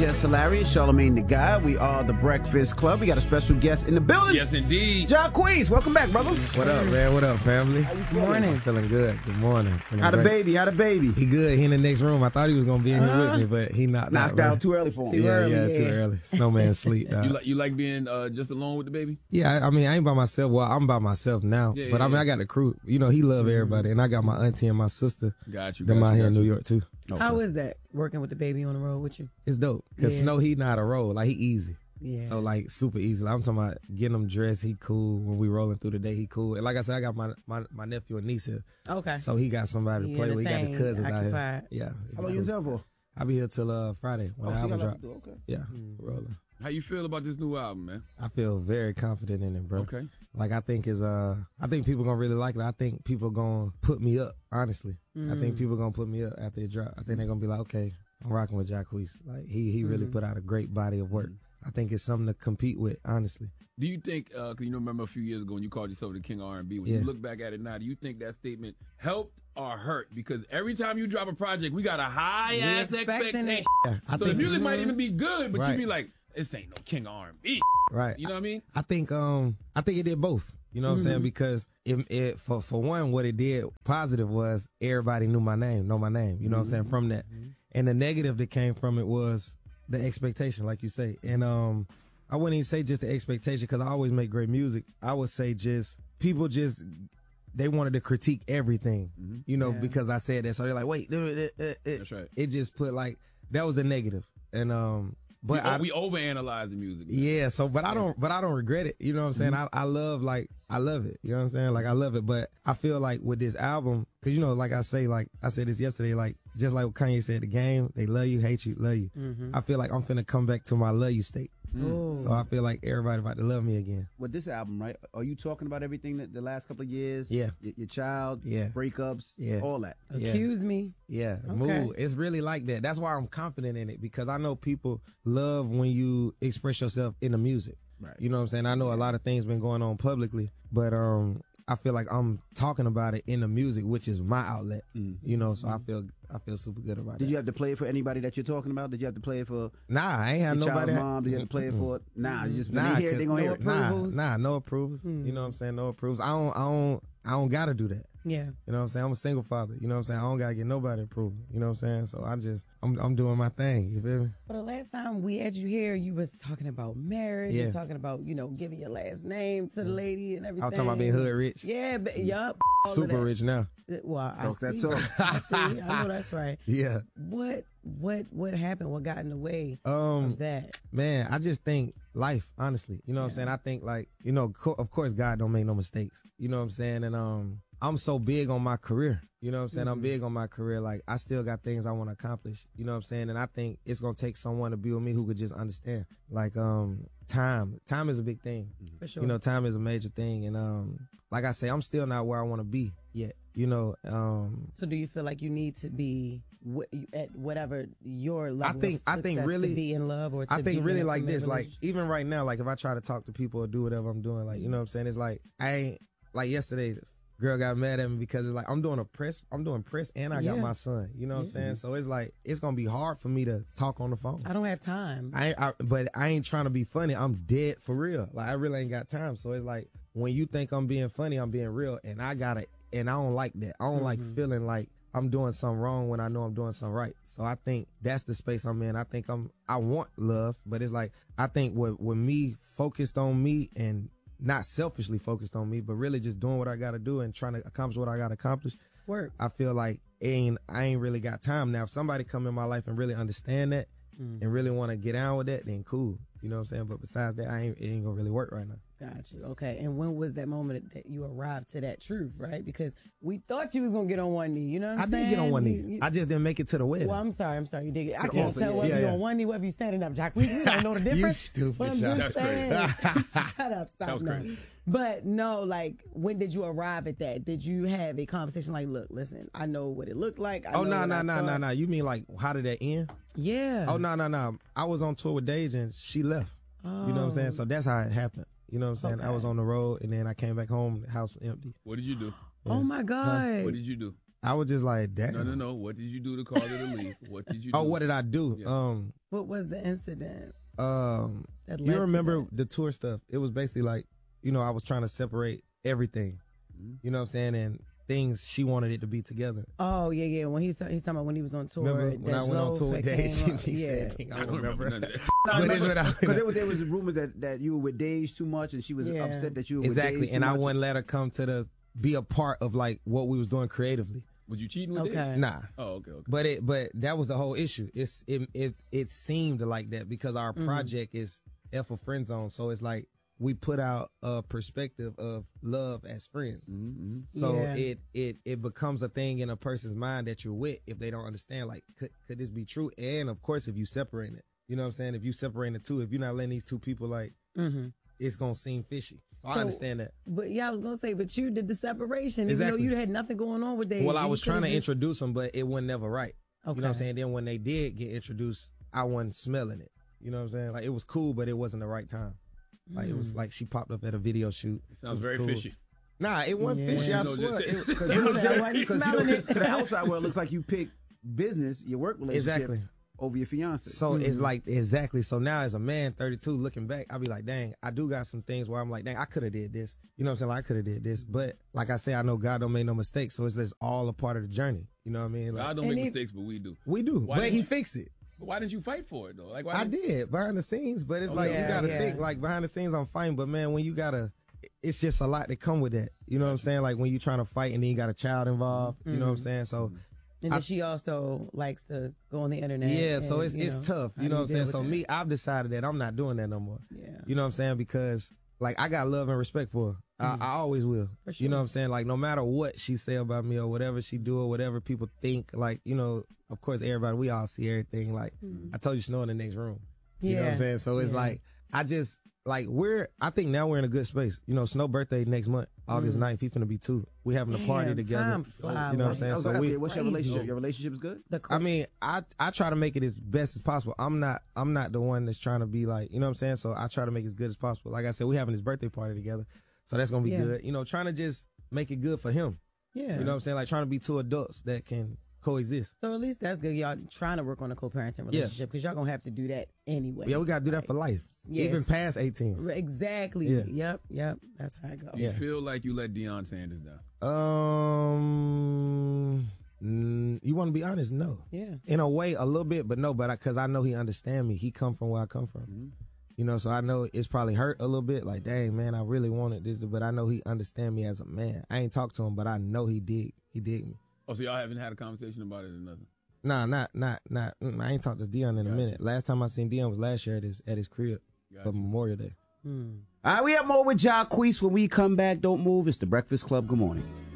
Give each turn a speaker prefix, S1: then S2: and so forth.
S1: Just Hilarious, Charlamagne the God. We are the Breakfast Club. We got a special guest in the building.
S2: Yes, indeed.
S1: Jacquees, welcome back, brother.
S3: What up, man? What up, family?
S1: Good morning.
S3: Feeling good. Good morning.
S1: How the baby?
S3: He good. He in the next room. I thought he was gonna be in here with me, but he knocked
S1: out too early for him.
S3: Too early. Snowman sleep.
S2: You like being just alone with the baby?
S3: Yeah, I mean, I ain't by myself. Well, I'm by myself now. I mean, I got the crew. You know, he love everybody, and I got my auntie and my sister.
S2: Got you.
S3: Them out here in New York too.
S4: Okay. How is that working with the baby on the road with you?
S3: It's dope because Snow, he know how to roll. Like, he easy.
S4: Yeah.
S3: So, like, super easy. Like, I'm talking about getting him dressed. He cool. When we rolling through the day, he cool. And like I said, I got my nephew and niece here.
S4: Okay.
S3: So he got somebody to play with. He got his cousins out here. Yeah.
S1: How long you in town for?
S3: I'll be here till Friday when the album drop.
S1: Okay.
S3: Yeah, rolling.
S2: How you feel about this new album, man?
S3: I feel very confident in it, bro.
S2: Okay.
S3: Like, I think people gonna really like it. I think people gonna put me up, honestly. I think people gonna put me up after it drop. I think they're gonna be like, okay, I'm rocking with Jacquees. Like, he really put out a great body of work. I think it's something to compete with, honestly.
S2: Do you think, because you remember a few years ago when you called yourself the king of R&B, when you look back at it now, do you think that statement helped or hurt? Because every time you drop a project, we got a high-ass expectation.
S3: Yeah,
S2: so the music might even be good, but you be like, this ain't no king of R&B.
S3: Right.
S2: You know what I mean?
S3: I think it did both. You know what I'm saying? Because for one, what it did positive was everybody know my name. You know what I'm saying? From that. And the negative that came from it was the expectation, like you say. And I wouldn't even say just the expectation because I always make great music. I would say people they wanted to critique everything, you know, because I said that. So they're like, wait,
S2: that's right.
S3: It just put like, that was the negative. And but
S2: we overanalyze the music. Man.
S3: Yeah, so but I don't regret it. You know what I'm saying? I love it. You know what I'm saying? Like, I love it. But I feel like with this album, because, you know, like I said this yesterday, like, just like what Kanye said, the game, they love you, hate you, love you. I feel like I'm finna come back to my love you state. So I feel like everybody about to love me again.
S1: With this album, right? Are you talking about everything that the last couple of years?
S3: Yeah.
S1: Your child, breakups, all that.
S4: Accuse me.
S3: Yeah,
S4: Okay.
S3: mood. It's really like that. That's why I'm confident in it, because I know people love when you express yourself in the music.
S1: Right.
S3: You know what I'm saying? I know a lot of things been going on publicly, but I feel like I'm talking about it in the music, which is my outlet. You know, so I feel super good about it.
S1: Did you have to play it for anybody that you're talking about? Did you have to play it for?
S3: Nah, I ain't have
S1: your
S3: nobody.
S1: Child's mom? Did you have to play it for? Nah, you just
S3: nah,
S1: they hear it, they gonna hear it.
S3: No approvals. You know what I'm saying? No approvals. I don't gotta do that.
S4: Yeah.
S3: You know what I'm saying? I'm a single father. You know what I'm saying? I don't gotta get nobody approval. You know what I'm saying? So I'm doing my thing. You feel me?
S4: Well, the last time we had you here, you was talking about marriage.
S3: Yeah.
S4: You talking about, you know, giving your last name to the lady and everything.
S3: I was talking about being hood rich.
S4: Yeah, yup.
S3: Super rich now.
S4: Well, I see.
S1: I
S4: see. I know that's right.
S3: Yeah.
S4: What happened? What got in the way of that?
S3: Man, I just think life, honestly. You know what I'm saying? I think, like, you know, of course God don't make no mistakes. You know what I'm saying? And I'm so big on my career. You know what I'm saying? I'm big on my career. Like, I still got things I want to accomplish. You know what I'm saying? And I think it's going to take someone to be with me who could just understand. Like, time. Time is a big thing.
S4: For sure.
S3: You know, time is a major thing. And like I say, I'm still not where I want to be yet. You know.
S4: So do you feel like you need to be at whatever your level
S3: I think really
S4: to be in love, or to
S3: I think
S4: be
S3: really
S4: in
S3: like this, like,
S4: relationship?
S3: even right now, like, if I try to talk to people or do whatever I'm doing, like, you know what I'm saying? It's like, I ain't, like, yesterday, girl got mad at me because it's like I'm doing press and I got my son. You know what I'm saying? So it's like it's gonna be hard for me to talk on the phone.
S4: I don't have time.
S3: But I ain't trying to be funny. I'm dead for real. Like, I really ain't got time. So it's like when you think I'm being funny, I'm being real, and I don't like that. I don't like feeling like I'm doing something wrong when I know I'm doing something right. So I think that's the space I'm in. I think I want love, but it's like I think with me focused on me and not selfishly focused on me, but really just doing what I got to do and trying to accomplish what I got to accomplish.
S4: Work.
S3: I feel like I ain't really got time. Now, if somebody come in my life and really understand that and really want to get on with that, then cool. You know what I'm saying? But besides that, it ain't gonna really work right now.
S4: Got you. Okay. And when was that moment that you arrived to that truth, right? Because we thought you was going to get on one knee. You know what I'm saying?
S3: I did get on one knee. I just didn't make it to the wedding.
S4: Well, I'm sorry. You did get. I can't tell whether you're on one knee, whether you're standing up, Jack. We don't know the difference.
S3: You stupid.
S4: But I'm just saying. Shut up. Stop now. But no, like, when did you arrive at that? Did you have a conversation like, look, listen, I know what it looked like.
S3: No. You mean like, how did that end?
S4: Yeah.
S3: Oh, no. I was on tour with Deja and she left.
S4: Oh.
S3: You know what I'm saying? So that's how it happened. You know what I'm saying?
S4: Okay.
S3: I was on the road, and then I came back home, the house was empty.
S2: What did you do?
S3: Yeah.
S4: Oh, my God.
S2: What did you do?
S3: I was just like, damn.
S2: No. What did you do to cause her to leave? What did you do?
S3: Oh, what did I do?
S2: Yeah.
S4: What was the incident?
S3: You remember the tour stuff? It was basically like, I was trying to separate everything. You know what I'm saying? And things she wanted it to be together.
S4: Oh yeah. When he's talking about when he was on tour.
S3: Remember when I went on tour with Days? I don't remember.
S1: Because there was rumors that you were with Days too much, and she was upset that you were with Days too much.
S3: And I wouldn't let her come to be a part of like what we was doing creatively.
S2: Was you cheating with Days?
S3: Nah.
S2: Oh, okay.
S3: But that was the whole issue. It seemed like that because our project is F a friend zone, so it's like we put out a perspective of love as friends. So it becomes a thing in a person's mind that you're with if they don't understand, like, could this be true? And of course, if you separate it, you know what I'm saying? If you separate the two, if you're not letting these two people, like, it's going to seem fishy. So I understand that.
S4: But I was going to say, but you did the separation.
S3: Exactly.
S4: Even though you had nothing going on with Dave.
S3: Well, I was trying to introduce them, but it wasn't never right.
S4: Okay.
S3: You know what I'm saying? Then when they did get introduced, I wasn't smelling it. You know what I'm saying? Like, it was cool, but it wasn't the right time. Like, it was like she popped up at a video shoot.
S2: It sounds very fishy.
S3: Nah, it wasn't fishy. I swear.
S1: Because to the outside world, it looks like you picked business, your work relationship, over your fiance.
S3: So it's like, exactly. So now as a man, 32, looking back, I'll be like, dang, I do got some things where I'm like, dang, I could have did this. You know what I'm saying? Like, I could have did this. But like I say, I know God don't make no mistakes. So it's just all a part of the journey. You know what I mean? Like,
S2: God don't make mistakes, but we do.
S3: We do. But he fixed it.
S2: Why didn't you fight for it, though? Like,
S3: I did behind the scenes, but it's you got to think, like, behind the scenes, I'm fighting. But, man, when you got to, it's just a lot that come with that. You know what I'm saying? Like, when you're trying to fight and then you got a child involved, you know what I'm saying? So.
S4: And then she also likes to go on the internet.
S3: Yeah, so it's tough. You know what I'm saying? So me, I've decided that I'm not doing that no more.
S4: Yeah.
S3: You know what I'm saying? Because, like, I got love and respect for her. I always will.
S4: For sure.
S3: You know what I'm saying? Like, no matter what she say about me or whatever she do or whatever people think, like, of course, everybody, we all see everything. Like, I told you, Snow in the next room. You know what I'm saying? So it's like, I just, like, I think now we're in a good space. Snow birthday next month, August 9th. He's finna be 2. We having a party together.
S4: Time flies.
S3: You know what I'm saying?
S1: So what's your relationship? Your relationship is good?
S3: I mean, I try to make it as best as possible. I'm not the one that's trying to be like, you know what I'm saying? So I try to make it as good as possible. Like I said, we having this birthday party together. So that's going to be good. Trying to just make it good for him.
S4: Yeah.
S3: You know what I'm saying? Like trying to be two adults that can coexist.
S4: So at least that's good. Y'all trying to work on a co-parenting relationship because y'all going to have to do that anyway.
S3: Yeah, we got to do that for life. Yes. Even past 18.
S4: Exactly. Yeah. Yep. That's how it goes.
S2: You feel like you let Deion Sanders down?
S3: You want to be honest? No.
S4: Yeah.
S3: In a way, a little bit, but no. But because I know he understand me. He come from where I come from. So I know it's probably hurt a little bit. Like, dang, man, I really wanted this, but I know he understand me as a man. I ain't talked to him, but I know he dig me.
S2: Oh, so y'all haven't had a conversation about it or nothing?
S3: Nah, not. I ain't talked to Deion in a minute. Last time I seen Deion was last year at his crib for Memorial Day.
S1: All right, we have more with Jacquees when we come back. Don't move. It's The Breakfast Club. Good morning.